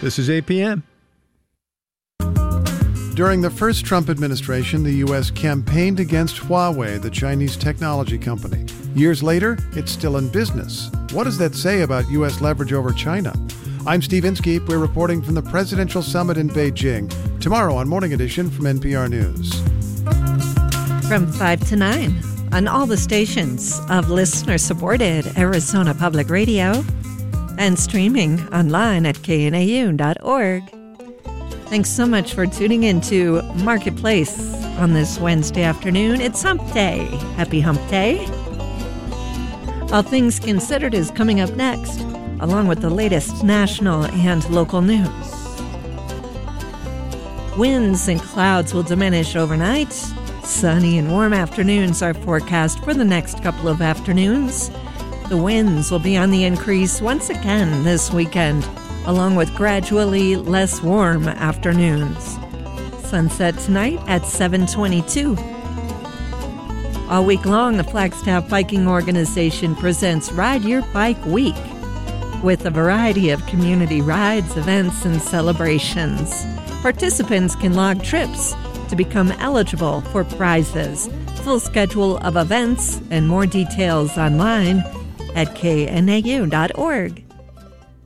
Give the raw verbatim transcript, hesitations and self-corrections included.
This is A P M. During the first Trump administration, the U S campaigned against Huawei, the Chinese technology company. Years later, it's still in business. What does that say about U S leverage over China? I'm Steve Inskeep. We're reporting from the Presidential Summit in Beijing. Tomorrow on Morning Edition from N P R News. From five to nine on all the stations of listener-supported Arizona Public Radio and streaming online at K N A U dot org. Thanks so much for tuning in to Marketplace on this Wednesday afternoon. It's Hump Day. Happy Hump Day. All Things Considered is coming up next, along with the latest national and local news. Winds and clouds will diminish overnight. Sunny and warm afternoons are forecast for the next couple of afternoons. The winds will be on the increase once again this weekend, along with gradually less warm afternoons. Sunset tonight at seven twenty-two. All week long, the Flagstaff Biking Organization presents Ride Your Bike Week with a variety of community rides, events, and celebrations. Participants can log trips to become eligible for prizes. Full schedule of events and more details online at K N A U dot org.